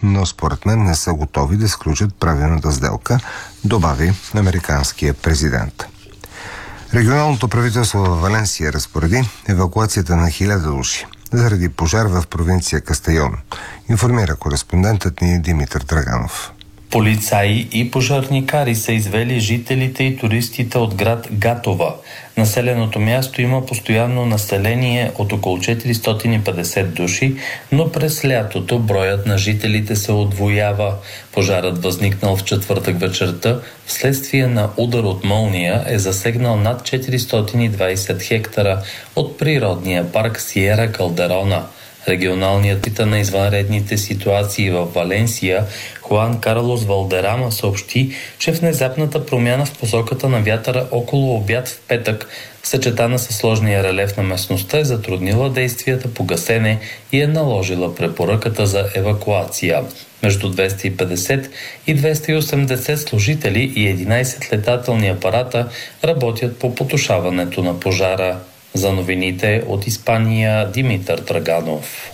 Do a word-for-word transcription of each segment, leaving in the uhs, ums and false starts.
но според мен не са готови да сключат правилната сделка, добави американския президент. Регионалното правителство в Валенсия разпореди евакуацията на хиляда души заради пожар в провинция Кастайон, информира кореспондентът ни Димитър Драганов. Полицаи и пожарникари са извели жителите и туристите от град Гатова. Населеното място има постоянно население от около четиристотин и петдесет души, но през лятото броят на жителите се удвоява. Пожарът, възникнал в четвъртък вечерта, вследствие на удар от мълния, е засегнал над четиристотин и двадесет хектара от природния парк Сиера Калдерона. Регионалният пита на извънредните ситуации в Валенсия Хуан Карлос Валдерама съобщи, че внезапната промяна в посоката на вятъра около обяд в петък, съчетана със сложния релеф на местността, е затруднила действията по гасене и е наложила препоръката за евакуация. Между двеста и петдесет и двеста и осемдесет служители и единадесет летателни апарата работят по потушаването на пожара. За новините от Испания, Димитър Драганов.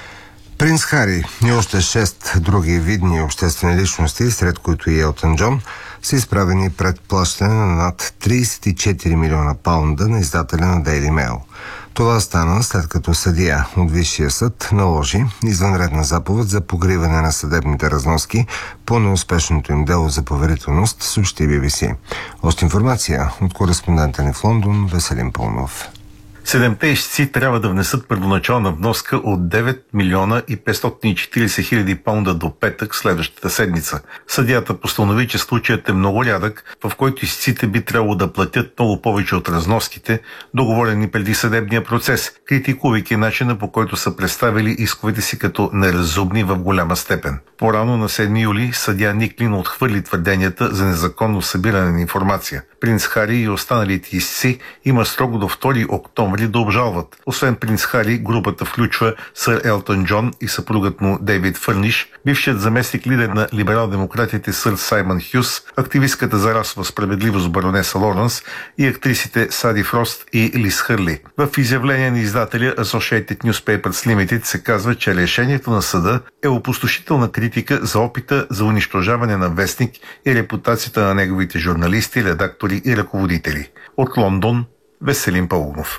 Принц Хари и още шест други видни обществени личности, сред които и Елтън Джон, са изправени пред плащане на над тридесет и четири милиона паунда на издателя на Daily Mail. Това стана след като съдия от Висшия съд наложи извънредна заповед за покриване на съдебните разноски по неуспешното им дело за поверителност, съобщи Би Би Си. Още информация от кореспондента ни в Лондон Веселин Пълнов. Седемте ищци трябва да внесат първоначална вноска от девет милиона и петстотин и четиридесет хиляди паунда до петък следващата седмица. Съдията постанови, че случаят е много рядък, в който ищците би трябвало да платят много повече от разноските, договорени преди съдебния процес, критикувайки начина, по който са представили исковете си като неразумни в голяма степен. По-рано на седми юли съдия Ник Лин отхвърли твърденията за незаконно събиране на информация. Принц Хари и останалите ищци има строго до втори октомври да обжалват. Освен принц Хари, групата включва сър Елтън Джон и съпругът му Дейвид Фърниш, бившият заместник лидер на либерал-демократите сър Саймън Хюс, активистката за расова справедливост баронеса Лоренс и актрисите Сади Фрост и Лиз Хърли. В изявление на издателя Associated Newspapers Limited се казва, че решението на съда е опустошителна критика за опита за унищожаване на вестник и репутацията на неговите журналисти, редактори и ръководители. От Лондон, Веселин Паунов.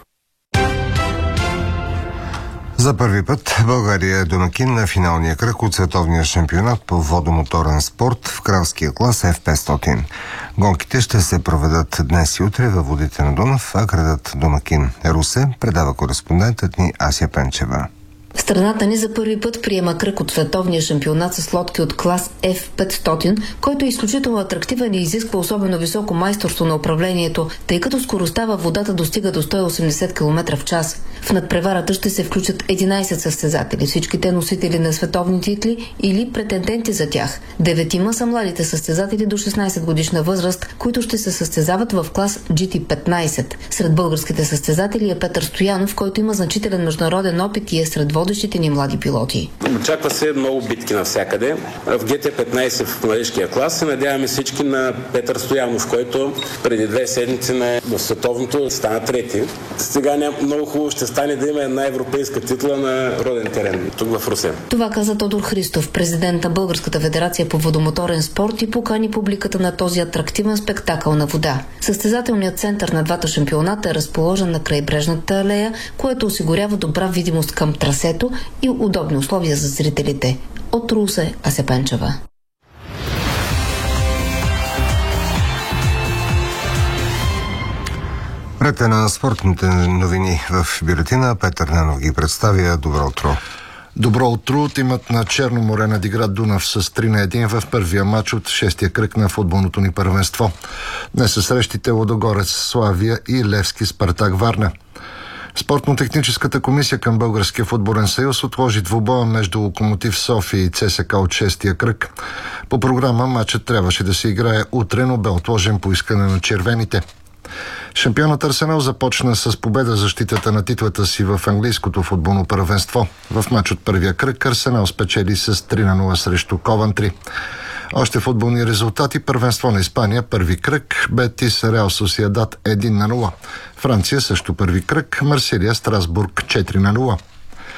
За първи път България е домакин на финалния кръг от световния шампионат по водомоторен спорт в кралския клас Еф петстотин. Гонките ще се проведат днес и утре във водите на Дунав, а градът домакин е Русе, предава кореспондентът ни Ася Пенчева. Страната ни за първи път приема кръг от световния шампионат с лодки от клас Еф петстотин, който е изключително атрактивен и изисква особено високо майсторство на управлението, тъй като скоростта във водата достига до сто и осемдесет километра в час. В надпреварата ще се включат единадесет състезатели, всичките носители на световни титли или претенденти за тях. Деветима са младите състезатели до шестнадесет годишна възраст, които ще се състезават в клас Джи Ти петнадесет. Сред българските състезатели е Петър Стоянов, който има значителен международен опит и е сред водещите ни млади пилоти. Очаква се много битки навсякъде. В Джи Ти петнадесет в младежкия клас се надяваме всички на Петър Стоянов, който преди две седмици на в световното стана трети. Сега няма много хубаво ще стане да има една европейска титла на роден терен, тук в Русе. Това каза Тодор Христов, президент на Българската федерация по водомоторен спорт, и покани публиката на този атрактивен спектакъл на вода. Състезателният център на двата шампионата е разположен на крайбрежната алея, което осигурява добра видимост към трасето и удобни условия за зрителите. От Русе, Ася Пенчева. Рете на спортните новини в бюлетина. Петър Ненов ги представя. Добро утро. Добро утро. Тимът на Черно море надигра Дунав с три на едно в първия матч от шестия кръг на футболното ни първенство. Днес са срещите Лудогорец Славия и Левски Спартак Варна. Спортно-техническата комисия към Българския футболен съюз отложи двубоя между Локомотив София и ЦСКА от шестия кръг. По програма матчът трябваше да се играе утре, но бе отложен по искане на червените. Шампионът Арсенал започна с победа защитата на титлата си в английското футболно първенство. В матч от първия кръг Арсенал спечели с три на нула срещу Ковантри. Още футболни резултати: първенство на Испания, първи кръг, Бетис Реал Сосиедад едно на нула. Франция също първи кръг, Марсилия Страсбург четири на нула.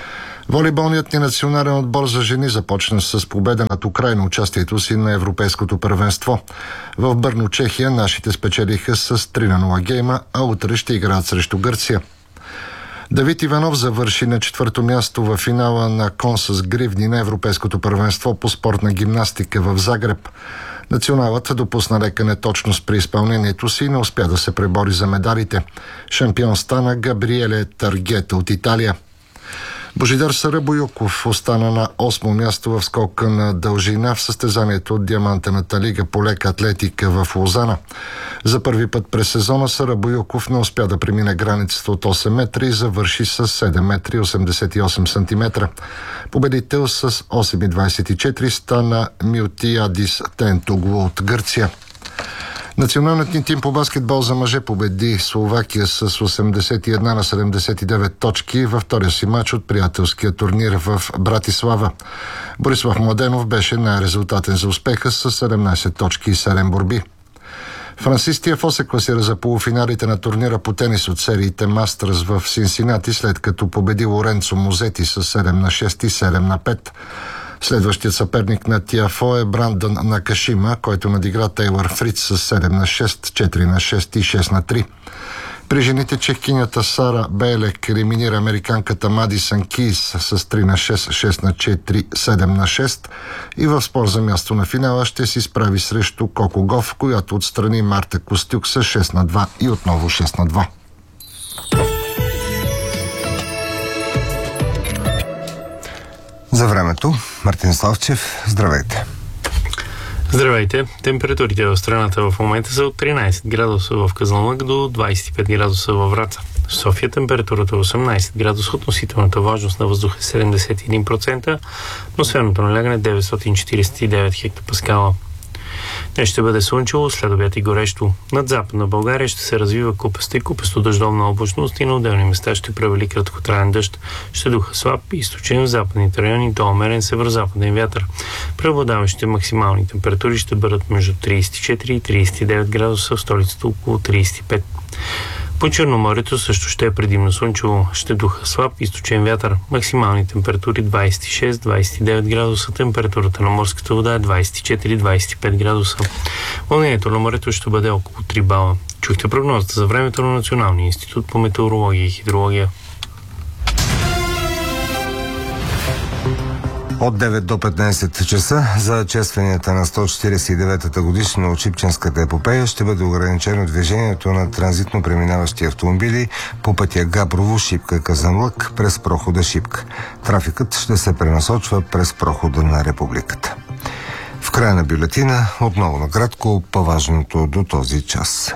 Волейболният ни национален отбор за жени започна с победа над Украйна участието си на Европейското първенство. В Бърно, Чехия, нашите спечелиха с три на нула гейма, а утре ще играят срещу Гърция. Давид Иванов завърши на четвърто място в финала на кон с гривни на Европейското първенство по спортна гимнастика в Загреб. Националът допусна лека неточност при изпълнението си и не успя да се пребори за медалите. Шампион стана Габриеле Таргета от Италия. Божидар Сарабойуков остана на осмо място в скока на дължина в състезанието от Диамантената лига по лека атлетика в Лозана. За първи път през сезона Сарабойуков не успя да премине границата от осем метра и завърши с седем метра осемдесет и осем сантиметра. Победител с осем двадесет и четири стана Милтиадис Тентоглу от Гърция. Националният ни тим по баскетбол за мъже победи Словакия с осемдесет и една на седемдесет и девет точки във втория си матч от приятелския турнир в Братислава. Борислав Младенов беше най-резултатен за успеха с седемнадесет точки и седем борби. Франсис Тиафо се класира за полуфиналите на турнира по тенис от сериите Мастърс в Синсинати, след като победи Лоренцо Мозети с седем на шест и седем на пет. Следващият съперник на Тиафо е Брандън Накашима, който надигра Тейлър Фриц с седем на шест, четири на шест и шест на три. При жените чехкинята Сара Белек елиминира американката Мадисън Кейс с три на шест, шест на четири, седем на шест и в спор за място на финала ще си справи срещу Коко Гоф, която отстрани Марта Костюк с шест на два и отново шест на два. За времето, Мартин Славчев, здравейте. Здравейте! Температурите в страната в момента са от тринадесет градуса в Казанлък до двадесет и пет градуса във Враца. В София температурата е осемнадесет градуса, относителната влажност на въздуха е седемдесет и един процента, атмосферното налягане деветстотин четиридесет и девет хектопаскала. Днес ще бъде слънчево, след обяд и горещо. Над западна България ще се развива купеста и купесто дъждовна облачност и на отделни места ще превали краткотраен дъжд. Ще духа слаб и източен в западните райони до умерен северо-западен вятър. Преобладаващите максимални температури ще бъдат между тридесет и четири и тридесет и девет градуса, в столицата около тридесет и пет. По Черноморието също ще е предимно слънчево, ще духа слаб източен вятър. Максимални температури двадесет и шест до двадесет и девет градуса, температурата на морската вода е двадесет и четири до двадесет и пет градуса. Вълнението на морето ще бъде около три бала. Чухте прогнозата за времето на Националния институт по метеорология и хидрология. От девет до петнадесет часа за честванията на сто четиридесет и деветата годишна от Шипченската епопея ще бъде ограничено движението на транзитно преминаващи автомобили по пътя Габрово, Шипка, Казанлък през прохода Шипка. Трафикът ще се пренасочва през прохода на Републиката. В края на бюлетина отново накратко по-важното до този час.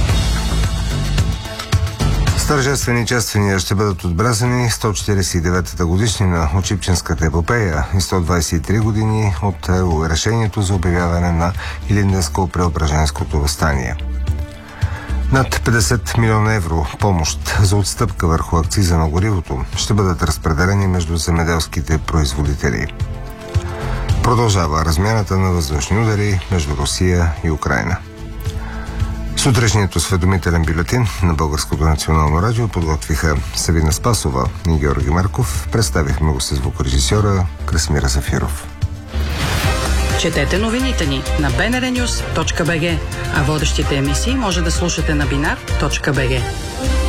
Тържествени чествания ще бъдат отбелязани сто четиридесет и деветата годишнина от Шипченската епопея и сто двадесет и три години от решението за обявяване на Илинденско-Преображенското въстание. Над петдесет милиона евро помощ за отстъпка върху акциза на горивото ще бъдат разпределени между земеделските производители. Продължава размяната на въздушни удари между Русия и Украйна. Сутрешният осведомителен бюлетин на Българското национално радио подготвиха Савина Спасова и Георги Марков. Представихме го с звукорежисьора Красимира Зафиров. Четете новините ни на би ен ар нюз точка би джи, а водещите емисии може да слушате на бинар точка би джи.